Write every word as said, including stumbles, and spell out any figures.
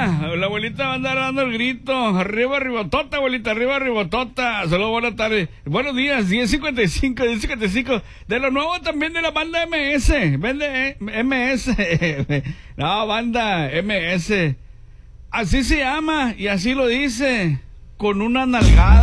abuelita. La abuelita va a andar dando el grito. Arriba, ribotota, abuelita, arriba, ribotota. Solo buenas tardes. Buenos días, diez cincuenta y cinco, diez cincuenta y cinco. De lo nuevo también de la banda M S. Vende M S. No, banda M S. Así se llama y así lo dice. Con una nalgada.